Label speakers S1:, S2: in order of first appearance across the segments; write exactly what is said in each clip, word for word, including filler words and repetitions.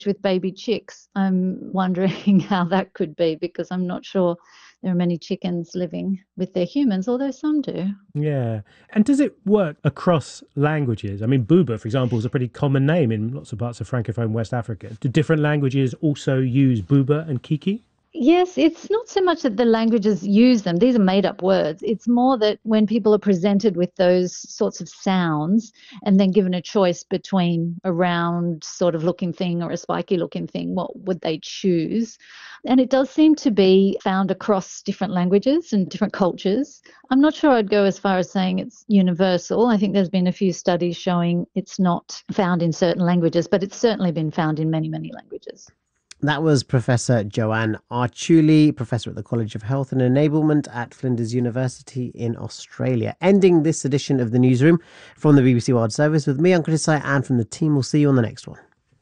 S1: with baby chicks. I'm wondering how that could be, because I'm not sure there are many chickens living with their humans, although some do.
S2: Yeah. And does it work across languages? I mean, Buba, for example, is a pretty common name in lots of parts of Francophone West Africa. Do different languages also use Buba and Kiki?
S1: Yes, it's not so much that the languages use them. These are made up words. It's more that when people are presented with those sorts of sounds and then given a choice between a round sort of looking thing or a spiky looking thing, what would they choose? And it does seem to be found across different languages and different cultures. I'm not sure I'd go as far as saying it's universal. I think there's been a few studies showing it's not found in certain languages, but it's certainly been found in many, many languages.
S3: That was Professor Joanne Archuli, Professor at the College of Health and Enablement at Flinders University in Australia. Ending this edition of The Newsroom from the B B C World Service with me, Uncle Desai, and from the team. We'll see you on the next one.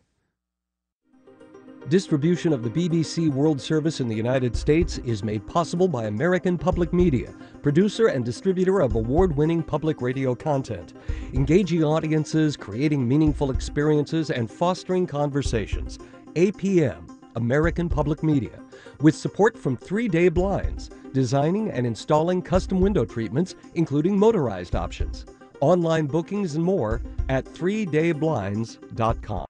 S4: Distribution of the B B C World Service in the United States is made possible by American Public Media, producer and distributor of award-winning public radio content, engaging audiences, creating meaningful experiences, and fostering conversations. A P M, American Public Media, with support from Three Day Blinds, designing and installing custom window treatments, including motorized options. Online bookings and more at three day blinds dot com.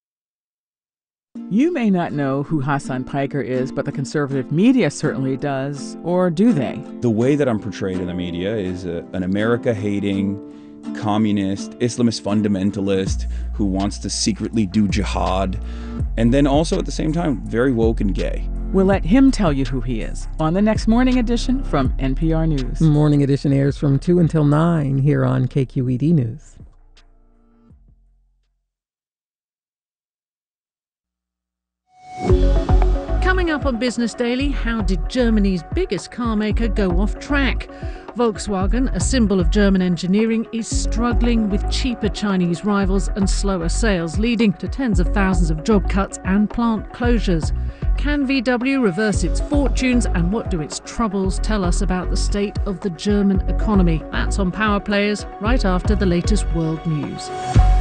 S5: You may not know who Hassan Piker is, but the conservative media certainly does. Or do they?
S6: The way that I'm portrayed in the media is a, an America-hating, communist, Islamist fundamentalist who wants to secretly do jihad, and then also at the same time very woke and gay.
S5: We'll let him tell you who he is on the next Morning Edition from N P R News.
S7: Morning Edition airs from two until nine here on K Q E D News.
S8: Coming up on Business Daily, how did Germany's biggest car maker go off track? Volkswagen, a symbol of German engineering, is struggling with cheaper Chinese rivals and slower sales, leading to tens of thousands of job cuts and plant closures. Can V W reverse its fortunes, and what do its troubles tell us about the state of the German economy? That's on Power Players right after the latest world news.